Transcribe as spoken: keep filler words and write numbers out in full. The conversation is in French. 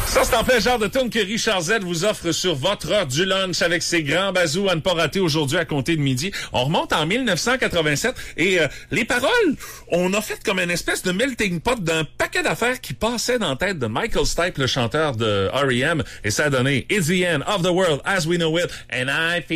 Ça, c'est en plein genre de tune que Richard Z vous offre sur votre heure du lunch avec ses grands bazous à ne pas rater aujourd'hui à compter de midi. On remonte en mille neuf cent quatre-vingt-sept et euh, les paroles, on a fait comme une espèce de melting pot d'un paquet d'affaires qui passaient dans la tête de Michael Stipe, le chanteur de R E M, et ça a donné « It's the end of the world as we know it, and I feel